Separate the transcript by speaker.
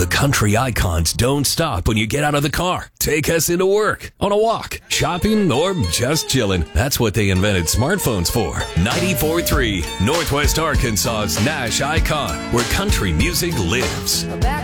Speaker 1: The country icons don't stop when you get out of the car. Take us into work, on a walk, shopping, or just chilling. That's what they invented smartphones for. 94.3 Northwest Arkansas's Nash Icon, where country music lives.
Speaker 2: Back